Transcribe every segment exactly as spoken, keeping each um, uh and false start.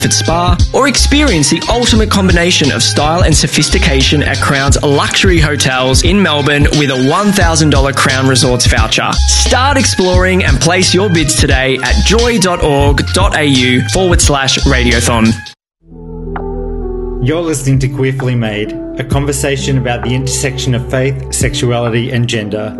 Spa, or experience the ultimate combination of style and sophistication at Crown's luxury hotels in Melbourne with a one thousand dollars Crown Resorts voucher. Start exploring and place your bids today at joy.org.au forward slash radiothon. You're listening to Queerfully Made, a conversation about the intersection of faith, sexuality and gender.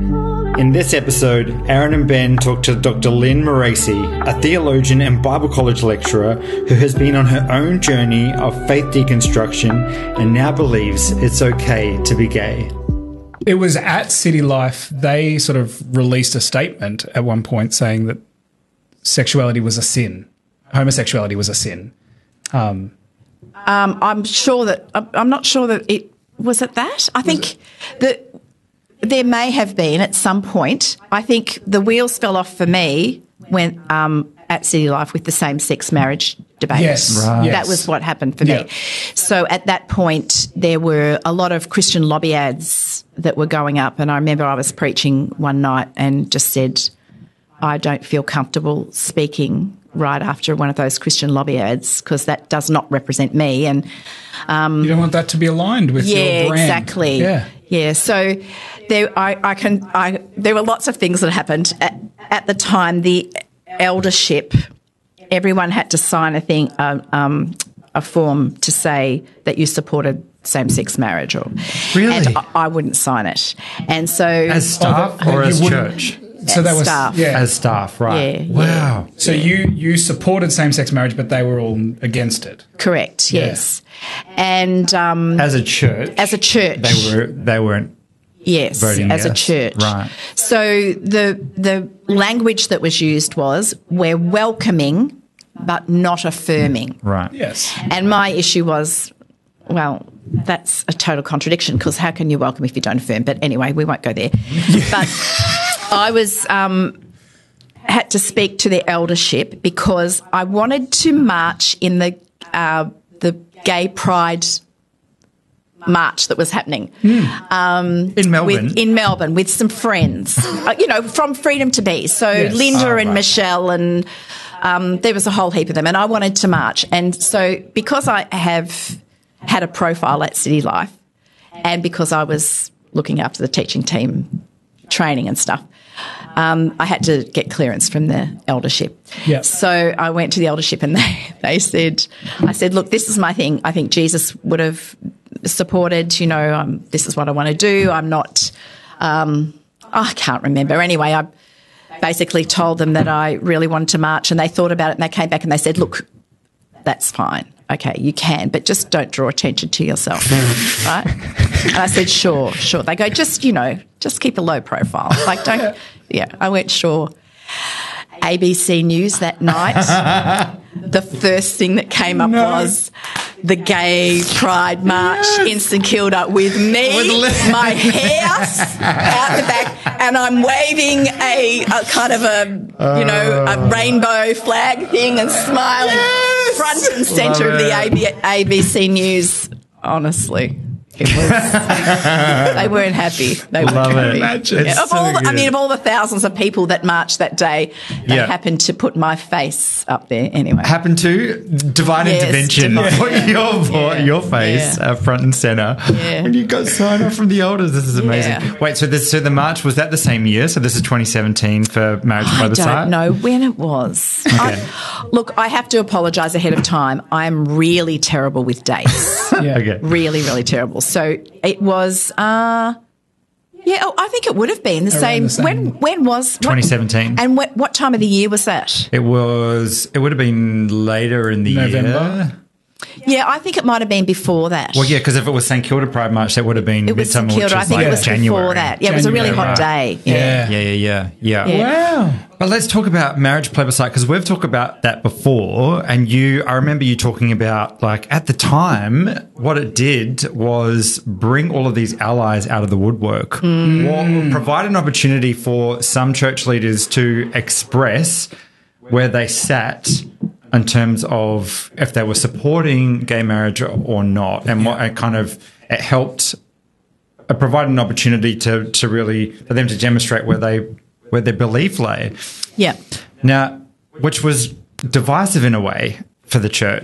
In this episode, Aaron and Ben talk to Doctor Lynn Meracy, a theologian and Bible college lecturer who has been on her own journey of faith deconstruction and now believes it's okay to be gay. It was at City Life, they sort of released a statement at one point saying that sexuality was a sin. Homosexuality was a sin. Um, um, I'm sure that, I'm not sure that it, was it that? I think that there may have been at some point. I think the wheels fell off for me when um, at City Life with the same-sex marriage debate. Yes, right. That Yes. was what happened for Yeah. me. So at that point, there were a lot of Christian lobby ads that were going up, and I remember I was preaching one night and just said, I don't feel comfortable speaking right after one of those Christian lobby ads because that does not represent me. And um, you don't want that to be aligned with yeah, your brand. exactly. Yeah, yeah. So there, I, I can. I there were lots of things that happened at, at the time. The eldership, everyone had to sign a thing, uh, um, a form to say that you supported same-sex marriage, or Really? and I, I wouldn't sign it. And so As staff Oh, or you as wouldn't- church? So that was staff. yeah. As staff, right. Yeah, Wow. So you you supported same-sex marriage, but they were all against it. correct, Yeah. yes, and um, As a church? as a church, They, were, they weren't yes, voting as a yes. church. Right. So the the language that was used was we're welcoming but not affirming. Right. Yes. And my issue was, well, that's a total contradiction because how can you welcome if you don't affirm? But anyway, we won't go there. But I was um, had to speak to the eldership because I wanted to march in the uh, the gay pride march that was happening um, In Melbourne? With, in Melbourne with some friends, uh, you know, from Freedom to Be. So Yes. Linda Oh, and right. Michelle and um, there was a whole heap of them, and I wanted to march. And so because I have had a profile at City Life and because I was looking after the teaching team training and stuff, um, I had to get clearance from the eldership. Yeah. So I went to the eldership and they, they said, I said, look, this is my thing. I think Jesus would have supported, you know, um, this is what I want to do. I'm not, um, I can't remember. Anyway, I basically told them that I really wanted to march and they thought about it and they came back and they said, look, that's fine. Okay, you can, but just don't draw attention to yourself, right? And I said, sure, sure. They go, just, you know, just keep a low profile. Like, don't, yeah, I went, sure. A B C News that night, the first thing that came up No. was the gay pride march in St Kilda with me, my hair out the back, and I'm waving a, a kind of a, you know, a rainbow flag thing and smiling front and centre of the A B, A B C News. Honestly. It was, they weren't happy. They weren't Love it. happy. It's Yeah. Of so all, the, I good. mean, of all the thousands of people that marched that day, they Yeah. happened to put my face up there anyway. Happened to divine Yes, intervention. divine. Put your vo- Yeah. your face Yeah. uh, front and center, Yeah. and you got sign off from the elders. This is amazing. Yeah. Wait, so this so the march was that the same year? So this is twenty seventeen for Marriage I Plebiscite. don't know when it was. I, look, I have to apologise ahead of time. I am really terrible with dates. Yeah. Okay. really, really terrible. So it was, uh, yeah, oh, I think it would have been the same. the same. When when was what- twenty seventeen. And what, what time of the year was that? It was. It would have been later in the November. year. Yeah, I think it might have been before that. Well, yeah, because if it was St Kilda Pride March, that would have been It was St midsummer, which Kilda. I is think like it was January. before that. Yeah, it was a really January, hot day. Yeah. Yeah, yeah, yeah, yeah. Yeah. Wow. Well, let's talk about Marriage Plebiscite because we've talked about that before. And you, I remember you talking about, like, at the time, what it did was bring all of these allies out of the woodwork, or provide an opportunity for some church leaders to express where they sat in terms of if they were supporting gay marriage or not, and what it kind of it helped uh, provide an opportunity to to really for them to demonstrate where they where their belief lay. Yeah. Now, which was divisive in a way. for the church.